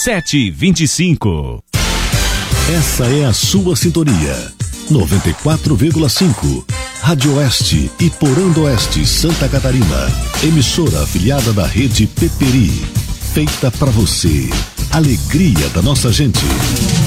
7h25. Essa é a sua sintonia. 94,5. Rádio Oeste e Porão do Oeste, Santa Catarina. Emissora afiliada da rede Peperi. Feita pra você. Alegria da nossa gente.